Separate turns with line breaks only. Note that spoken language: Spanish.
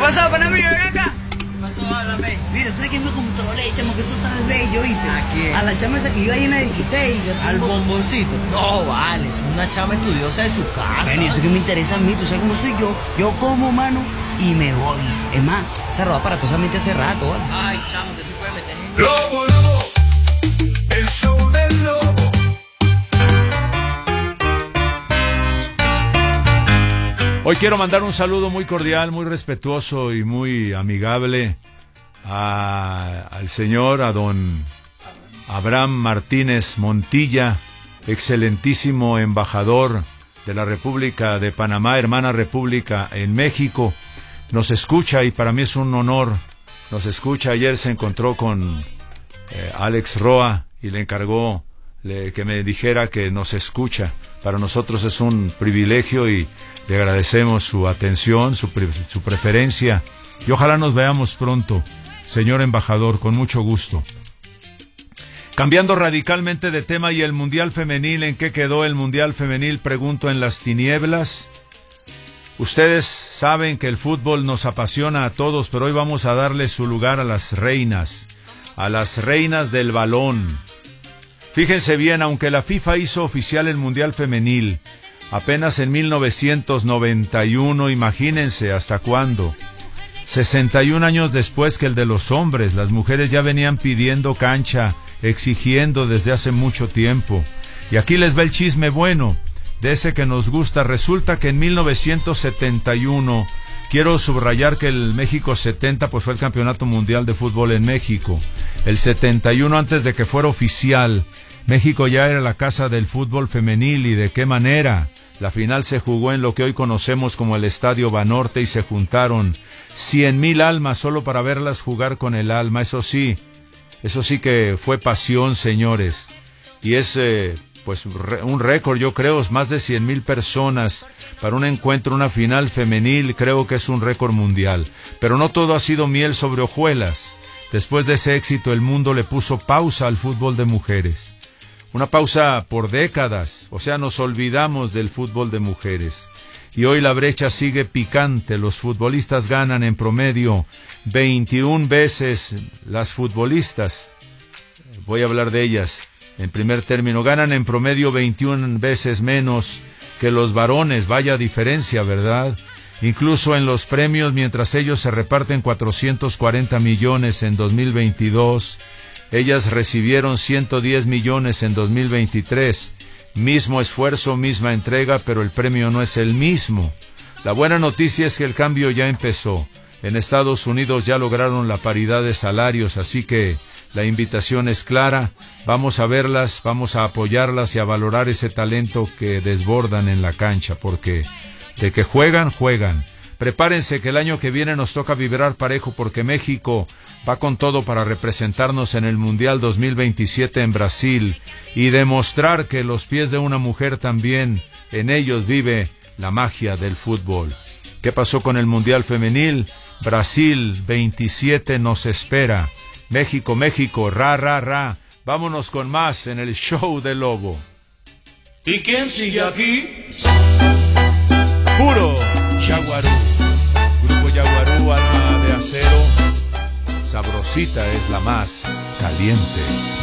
pasó, pana mío? Ven acá.
¿Qué pasó? Háblame.
Mira, ¿sabes quién me controlé, chamo? Que eso está bello, ¿viste?
¿A quién?
A la chama esa que iba ahí en la 16.
¿Al bomboncito? No, vale, es una chama estudiosa de su casa.
Bueno, eso que me interesa a mí, tú sabes cómo soy yo. Yo como, mano, y me voy. Es más, se robó aparatosamente hace rato, ¿vale?
Ay, chamo, que se puede meter en...
Lobo, lobo, el show del lobo.
Hoy quiero mandar un saludo muy cordial, muy respetuoso y muy amigable al señor, a don Abraham Martínez Montilla, excelentísimo embajador de la República de Panamá, hermana república en México. Nos escucha y para mí es un honor. Nos escucha. Ayer se encontró con Alex Roa y le encargó que me dijera que nos escucha. Para nosotros es un privilegio y le agradecemos su atención, su preferencia y ojalá nos veamos pronto, señor embajador, con mucho gusto. Cambiando radicalmente de tema, y el Mundial Femenil, ¿en qué quedó el Mundial Femenil? Pregunto en las tinieblas. Ustedes saben que el fútbol nos apasiona a todos, pero hoy vamos a darle su lugar a las reinas del balón. Fíjense bien, aunque la FIFA hizo oficial el Mundial Femenil apenas en 1991, imagínense hasta cuándo. 61 años después que el de los hombres, las mujeres ya venían pidiendo cancha, exigiendo desde hace mucho tiempo. Y aquí les va el chisme bueno, de ese que nos gusta. Resulta que en 1971, quiero subrayar que el México 70 pues fue el Campeonato Mundial de Fútbol en México. El 71, antes de que fuera oficial, México ya era la casa del fútbol femenil. ¿Y de qué manera? La final se jugó en lo que hoy conocemos como el Estadio Banorte y se juntaron 100,000 almas solo para verlas jugar con el alma. Eso sí que fue pasión, señores. Y es pues un récord, yo creo, más de 100,000 personas para un encuentro, una final femenil. Creo que es un récord mundial. Pero no todo ha sido miel sobre hojuelas. Después de ese éxito, el mundo le puso pausa al fútbol de mujeres. Una pausa por décadas, o sea, nos olvidamos del fútbol de mujeres. Y hoy la brecha sigue picante. Los futbolistas ganan en promedio 21 veces, las futbolistas, voy a hablar de ellas en primer término, ganan en promedio 21 veces menos que los varones. Vaya diferencia, ¿verdad? Incluso en los premios, mientras ellos se reparten 440 millones en 2022, ellas recibieron 110 millones en 2023. Mismo esfuerzo, misma entrega, pero el premio no es el mismo. La buena noticia es que el cambio ya empezó. En Estados Unidos ya lograron la paridad de salarios, así que la invitación es clara. Vamos a verlas, vamos a apoyarlas y a valorar ese talento que desbordan en la cancha, porque de que juegan, juegan. Prepárense que el año que viene nos toca vibrar parejo, porque México va con todo para representarnos en el Mundial 2027 en Brasil y demostrar que los pies de una mujer también, en ellos vive la magia del fútbol. ¿Qué pasó con el Mundial Femenil? Brasil 27 nos espera. México, México, ra, ra, ra. Vámonos con más en el show del Lobo.
¿Y quién sigue aquí?
Puro Yaguarú. Grupo Yaguarú, alma de acero. Sabrosita es la más caliente.